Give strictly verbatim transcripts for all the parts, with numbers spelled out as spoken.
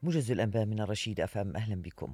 موجز الأنباء من الرشيد أف أم، أهلا بكم.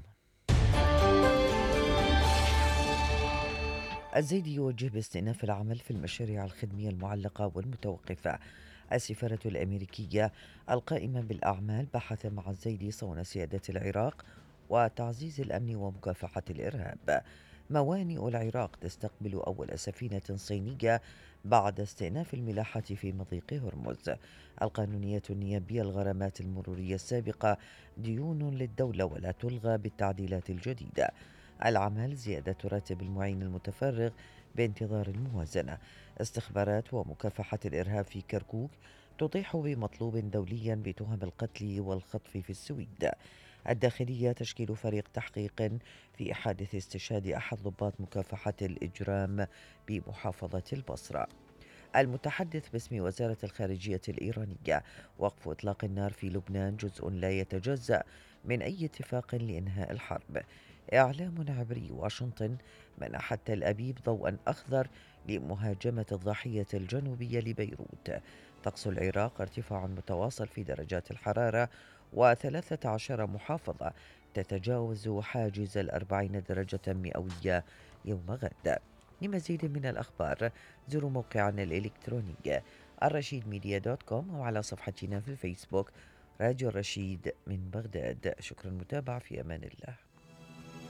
الزيدي يوجه باستئناف العمل في المشاريع الخدمية المعلقة والمتوقفة. السفارة الأمريكية القائمة بالأعمال بحث مع الزيدي صون سيادة العراق وتعزيز الأمن ومكافحة الإرهاب. موانئ العراق تستقبل أول سفينة صينية بعد استئناف الملاحة في مضيق هرمز. القانونية النيابية الغرامات المرورية السابقة ديون للدولة ولا تلغى بالتعديلات الجديدة. العمل زيادة راتب المعين المتفرغ بانتظار الموازنة. استخبارات ومكافحة الإرهاب في كركوك تطيح بمطلوب دوليا بتهم القتل والخطف في السويد. الداخلية تشكيل فريق تحقيق في حادث استشهاد أحد ضباط مكافحة الإجرام بمحافظة البصرة. المتحدث باسم وزارة الخارجية الإيرانية: وقف إطلاق النار في لبنان جزء لا يتجزأ من أي اتفاق لإنهاء الحرب. إعلام عبري: واشنطن منحت تل أبيب ضوءا أخضر لمهاجمة الضاحية الجنوبية لبيروت. طقس العراق: ارتفاع متواصل في درجات الحرارة، وثلاثة عشر محافظة تتجاوز حاجز الأربعين درجة مئوية يوم غد. لمزيد من الأخبار زوروا موقعنا الإلكتروني الرشيد ميديا دوت كوم، أو على صفحتنا في الفيسبوك راديو الرشيد من بغداد. شكرا، متابعة، في أمان الله.